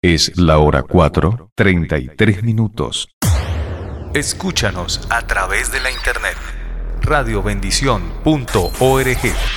Es la hora 4:33. Escúchanos a través de la internet radiobendición.org.